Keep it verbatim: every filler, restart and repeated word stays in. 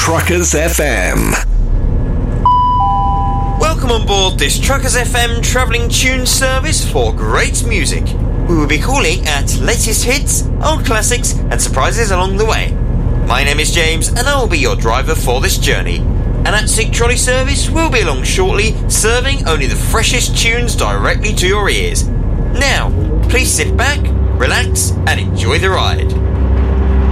Truckers F M. Welcome on board this Truckers F M travelling tune service for great music. We will be calling at latest hits, old classics and surprises along the way. My name is James and I will be your driver for this journey. An Attic trolley service will be along shortly, serving only the freshest tunes directly to your ears. Now, please sit back, relax and enjoy the ride.